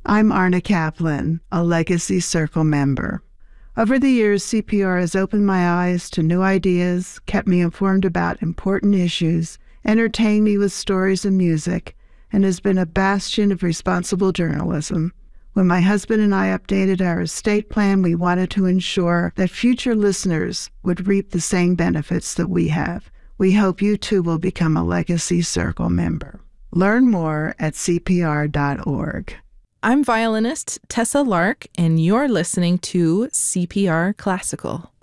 I'm Arna Kaplan, a Legacy Circle member. Over the years, CPR has opened my eyes to new ideas, kept me informed about important issues, entertained me with stories and music, and has been a bastion of responsible journalism. When my husband and I updated our estate plan, we wanted to ensure that future listeners would reap the same benefits that we have. We hope you too will become a Legacy Circle member. Learn more at CPR.org. I'm violinist Tessa Lark, and you're listening to CPR Classical.